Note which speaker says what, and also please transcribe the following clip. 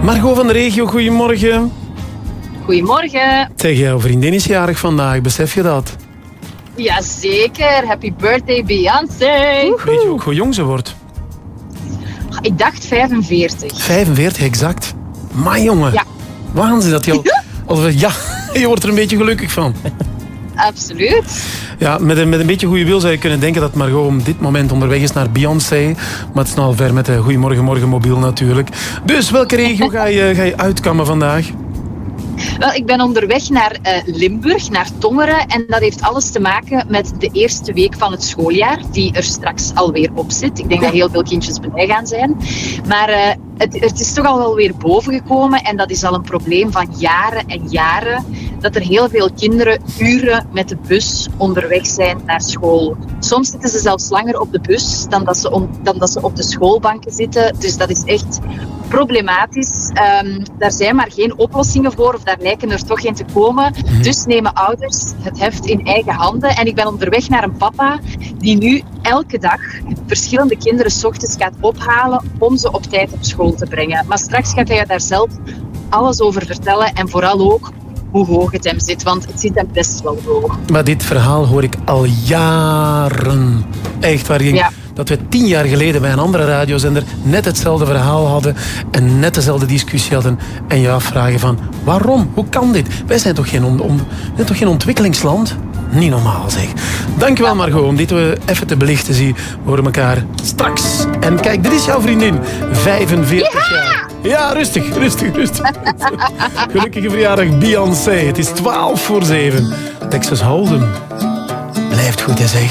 Speaker 1: Margot van de regio, goedemorgen.
Speaker 2: Goedemorgen.
Speaker 1: Zeg, jouw vriendin is jarig vandaag, besef je dat?
Speaker 2: Jazeker, happy birthday Beyoncé.
Speaker 1: Weet je ook hoe jong ze wordt?
Speaker 2: Ik dacht 45.
Speaker 1: 45, exact. Maar jongen,
Speaker 2: Ja.
Speaker 1: waanzin dat je al... Ja, je wordt er een beetje gelukkig van.
Speaker 2: Absoluut.
Speaker 1: Ja, met een beetje goede wil zou je kunnen denken dat Margot op dit moment onderweg is naar Beyoncé. Maar het is al ver met de Goedemorgen Morgen mobiel natuurlijk. Dus welke regio ga je uitkammen vandaag?
Speaker 2: Wel, ik ben onderweg naar Limburg, naar Tongeren. En dat heeft alles te maken met de eerste week van het schooljaar, die er straks alweer op zit. Ik denk dat heel veel kindjes blij gaan zijn. Maar het is toch al wel weer bovengekomen. En dat is al een probleem van jaren en jaren. Dat er heel veel kinderen uren met de bus onderweg zijn naar school. Soms zitten ze zelfs langer op de bus dan dat ze op de schoolbanken zitten. Dus dat is echt problematisch. Daar zijn maar geen oplossingen voor, of daar lijken er toch geen te komen. Dus nemen ouders het heft in eigen handen. En ik ben onderweg naar een papa die nu elke dag verschillende kinderen 's ochtends gaat ophalen om ze op tijd op school te brengen. Maar straks gaat hij daar zelf alles over vertellen en vooral ook hoe hoog het hem zit, want het zit hem best wel hoog.
Speaker 1: Maar dit verhaal hoor ik al jaren. Echt, dat we 10 jaar geleden bij een andere radiozender net hetzelfde verhaal hadden en net dezelfde discussie hadden en je afvragen van waarom? Hoe kan dit? Wij zijn toch geen ontwikkelingsland? Niet normaal, zeg. Dankjewel, Margot, om dit even te belichten. We horen elkaar straks. En kijk, dit is jouw vriendin. 45 jaar. Ja, rustig. Gelukkige verjaardag, Beyoncé. Het is 7:12. Texas Hold'em. Blijft goed, hè, zeg.